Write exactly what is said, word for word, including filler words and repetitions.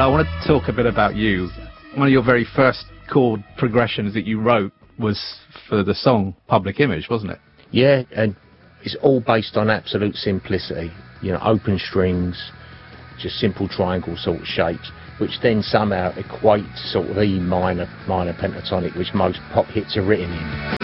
I want to talk a bit about you. One of your very first chord progressions that you wrote was for the song Public Image, wasn't it? Yeah, and it's all based on absolute simplicity. You know, open strings, just simple triangle sort of shapes, which then somehow equate to sort of E minor, minor pentatonic, which most pop hits are written in.